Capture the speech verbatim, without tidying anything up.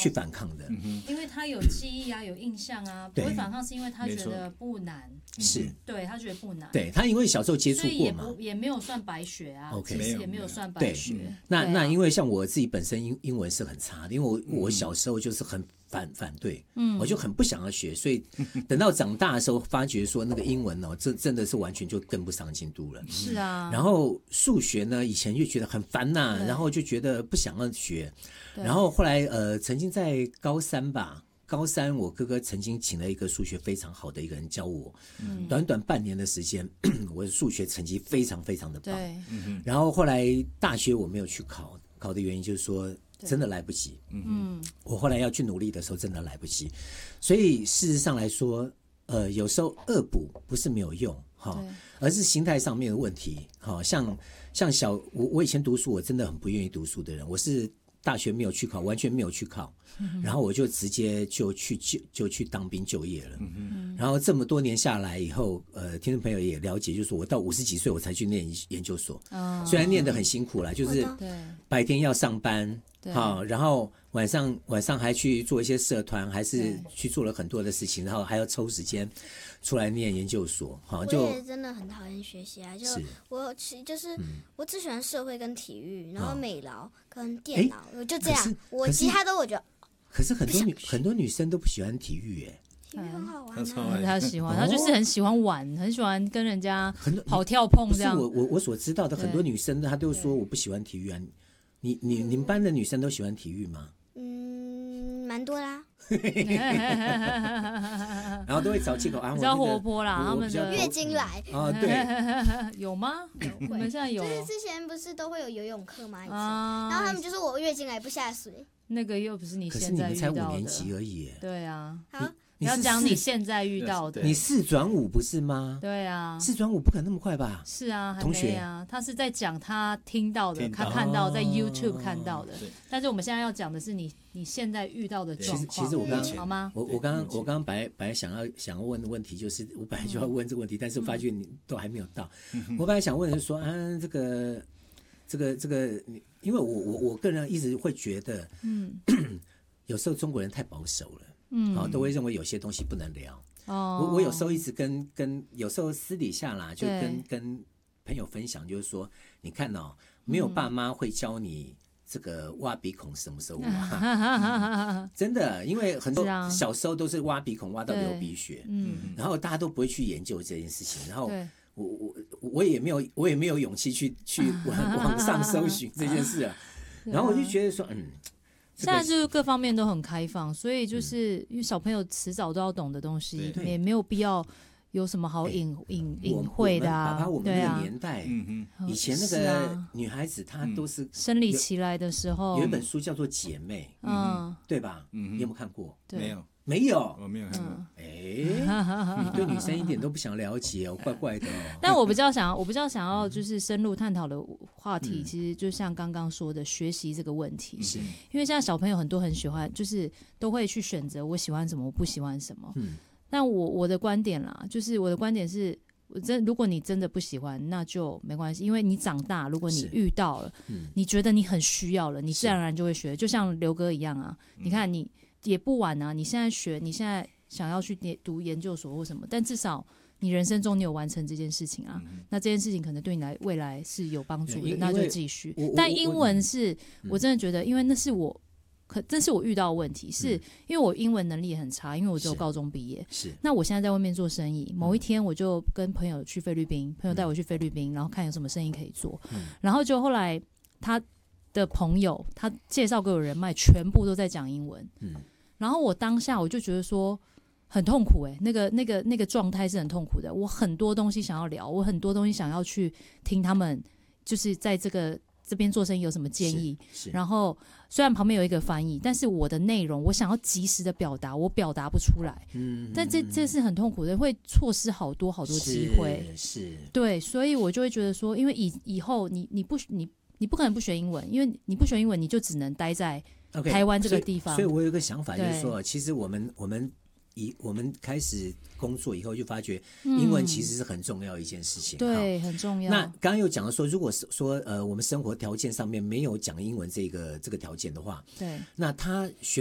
去反抗的， 因为他有记忆啊，有印象啊，不会反抗是因为他觉得不难， 是， 对他觉得不难， 对他因为小时候接触过嘛， 所以也也没有算白学啊， OK 其实也没有算白学。 对，那、 对啊、 那因为像我自己本身英英文是很差的，因为我我小时候就是很反反对，嗯，我就很不想要学，所以等到长大的时候，发觉说那个英文哦，这真的是完全就跟不上进度了。 是啊。 然后数学呢，以前就觉得很烦呐、啊，然后就觉得不想要学，然后后来呃，曾经在高三吧。高三，我哥哥曾经请了一个数学非常好的一个人教我，嗯、短短半年的时间，我的数学成绩非常非常的棒。对，然后后来大学我没有去考，考的原因就是说真的来不及。嗯，我后来要去努力的时候，真的来不及。所以事实上来说，呃，有时候恶补不是没有用哈，而是心态上面的问题。哈，像像小我我以前读书，我真的很不愿意读书的人，我是。大学没有去考，完全没有去考，然后我就直接就去就就去当兵就业了。然后这么多年下来以后，呃，听众朋友也了解，就是我到五十几岁我才去念研究所，虽然念得很辛苦啦，就是白天要上班，好，然后晚上晚上还去做一些社团，还是去做了很多的事情，然后还要抽时间出来念研究所，好，就我也真的很讨厌学习啊，就我其就是、嗯、我只喜欢社会跟体育，然后美劳跟电脑，我就这样，我其他都我觉得。 可是很多女很多女生都不喜欢体育耶。 体育很好玩、啊， 他喜欢，他就是很喜欢玩，很喜欢跟人家跑跳碰这样。 不是我我我所知道的很多女生，她都说我不喜欢体育啊。你你你们班的女生都喜欢体育吗？ 嗯，蛮多啦。 然后都会找借口啊， 比较活泼啦，他们的月经来啊，对， 有吗？你们现在有？ 就是之前不是都会有游泳课吗？啊，然后他们就说我月经来不下水。 那个又不是你现在遇到的，可是你们才五年级而已。 对啊， 好， 你要讲你现在遇到的。 你四转五不是吗？ 对啊， 四转五不可能那么快吧？ 是啊，同学啊，他是在讲他听到的，他看到在 YouTube 看到的。但是我们现在要讲的是你你现在遇到的状况。 其实其实我刚好吗？ 我我刚刚我刚刚本来本来想要想要问的问题就是，我本来就要问这个问题，但是我发觉你都还没有到。我本来想问的是说啊，这个这个这个，因为我我我个人一直会觉得，嗯。有时候中国人太保守了，嗯，哦，都会认为有些东西不能聊。哦，我我有时候一直跟跟有时候私底下啦，就跟跟朋友分享，就是说，你看哦，没有爸妈会教你这个挖鼻孔什么时候挖，真的，因为很多小时候都是挖鼻孔挖到流鼻血，嗯，然后大家都不会去研究这件事情，然后我我我也没有我也没有勇气去去网网上搜寻这件事啊，然后我就觉得说，嗯。 现在就是各方面都很开放，所以就是因为小朋友迟早都要懂的东西，也没有必要有什么好隐隐隐晦的啊。 爸爸，我们那个年代，以前那个女孩子她都是生理期来的时候， 有一本书叫做《姐妹》，嗯，对吧？你有没有看过？ 没有。 没有， 我没有看过。 哎，你对女生一点都不想了解哦，怪怪的哦。 但我比较想要，我比较想要就是深入探讨的话题，其实就像刚刚说的，学习这个问题。是，因为现在小朋友很多很喜欢，就是都会去选择我喜欢什么，我不喜欢什么。嗯。但我我的观点啦，就是我的观点是，我真如果你真的不喜欢，那就没关系，因为你长大，如果你遇到了，你觉得你很需要了，你自然而然就会学，就像刘哥一样啊。你看你。也不晚啊！你现在学，你现在想要去读研究所或什么，但至少你人生中你有完成这件事情啊。嗯、那这件事情可能对你来未来是有帮助的，那就继续。但英文是我真的觉得，因为那是我，可这是我遇到的问题，是因为我英文能力也很差，因为我只有高中毕业。是。那我现在在外面做生意，某一天我就跟朋友去菲律宾，朋友带我去菲律宾，然后看有什么生意可以做，嗯、然后就后来他的朋友他介绍给我人脉，全部都在讲英文。嗯。然后我当下我就觉得说很痛苦哎、欸，那个那个那个状态是很痛苦的。我很多东西想要聊，我很多东西想要去听他们，就是在这个这边做生意有什么建议。然后虽然旁边有一个翻译，但是我的内容我想要及时的表达，我表达不出来。嗯，但这这是很痛苦的，会错失好多好多机会。 是，是对，所以我就会觉得说，因为以以后你你不你你不可能不学英文，因为你不学英文，你就只能待在。Okay, 台湾这个地方， 所以，所以我有一个想法，就是说，其实我们我们以我们开始工作以后，就发觉英文其实是很重要的一件事情，嗯、 对，很重要。 那刚刚有讲到说，如果是说呃，我们生活条件上面没有讲英文这个这个条件的话，对，那他学。